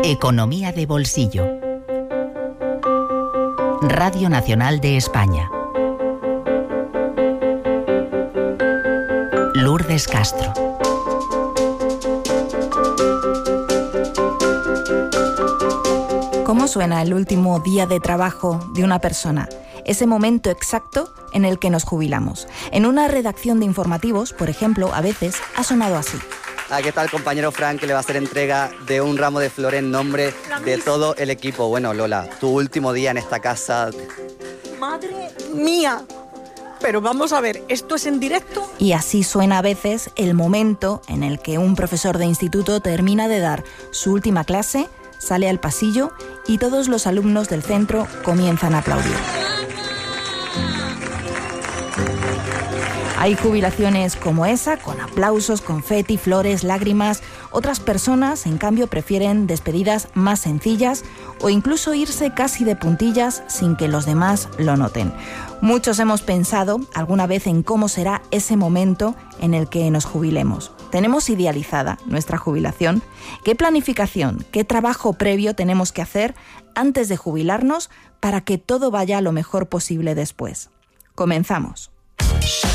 Economía de bolsillo. Radio Nacional de España. Lourdes Castro. ¿Cómo suena el último día de trabajo de una persona? Ese momento exacto en el que nos jubilamos. En una redacción de informativos, por ejemplo, a veces ha sonado así. ¿Qué tal, compañero Frank, que le va a hacer entrega de un ramo de flores en nombre de todo el equipo? Bueno, Lola, tu último día en esta casa. ¡Madre mía! Pero vamos a ver, ¿esto es en directo? Y así suena a veces el momento en el que un profesor de instituto termina de dar su última clase, sale al pasillo y todos los alumnos del centro comienzan a aplaudir. Hay jubilaciones como esa, con aplausos, confeti, flores, lágrimas. Otras personas, en cambio, prefieren despedidas más sencillas o incluso irse casi de puntillas sin que los demás lo noten. Muchos hemos pensado alguna vez en cómo será ese momento en el que nos jubilemos. ¿Tenemos idealizada nuestra jubilación? ¿Qué planificación, qué trabajo previo tenemos que hacer antes de jubilarnos para que todo vaya lo mejor posible después? Comenzamos.